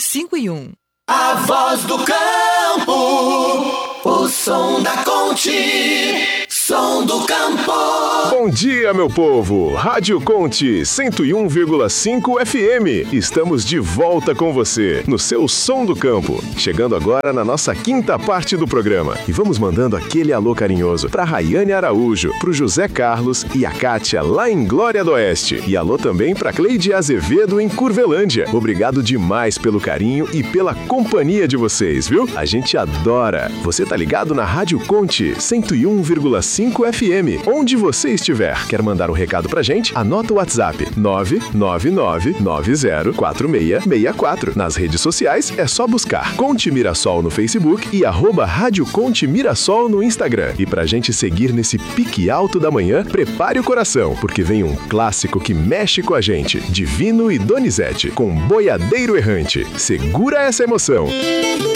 5 e 1. A voz do campo, o som da Conte, som do campo. Bom dia, meu povo! Rádio Conte 101,5 FM. Estamos de volta com você, no seu Som do Campo. Chegando agora na nossa quinta parte do programa. E vamos mandando aquele alô carinhoso pra Rayane Araújo, pro José Carlos e a Kátia lá em Glória do Oeste. E alô também pra Cleide Azevedo em Curvelândia. Obrigado demais pelo carinho e pela companhia de vocês, viu? A gente adora. Você tá ligado na Rádio Conte 101,5 FM. Onde você estiver, quer mandar um recado pra gente? Anota o WhatsApp 999904664. Nas redes sociais é só buscar Conte Mirassol no Facebook e @Rádio Conte Mirassol no Instagram. E pra gente seguir nesse pique alto da manhã, prepare o coração, porque vem um clássico que mexe com a gente. Divino e Donizete, com Boiadeiro Errante. Segura essa emoção.